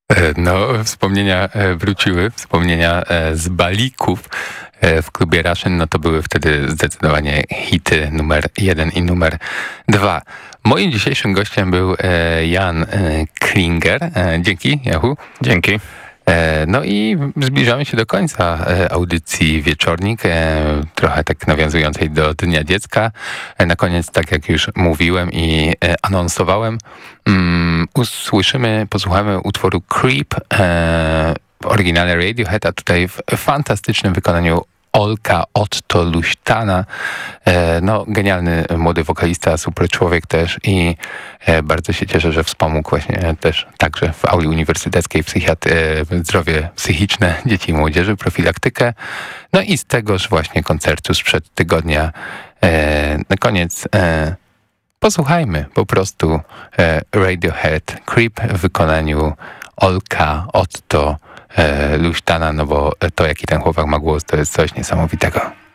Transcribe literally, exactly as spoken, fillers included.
No, wspomnienia wróciły, wspomnienia z balików w klubie Russian, no to były wtedy zdecydowanie hity numer jeden i numer dwa. Moim dzisiejszym gościem był Jan Klinger. Dzięki, Jachu. Dzięki. No i zbliżamy się do końca audycji Wieczornik, trochę tak nawiązującej do Dnia Dziecka. Na koniec, tak jak już mówiłem i anonsowałem, usłyszymy, posłuchamy utworu Creep w oryginale Radiohead, a tutaj w fantastycznym wykonaniu Olka Otto Luchtana. No, genialny młody wokalista, super człowiek też i bardzo się cieszę, że wspomógł właśnie też także w auli uniwersyteckiej psychiatry- zdrowie psychiczne dzieci i młodzieży, profilaktykę. No i z tegoż właśnie koncertu sprzed tygodnia na koniec posłuchajmy po prostu Radiohead Creep w wykonaniu Olka Otto Luchtana, no bo to, jaki ten chłopak ma głos, to jest coś niesamowitego.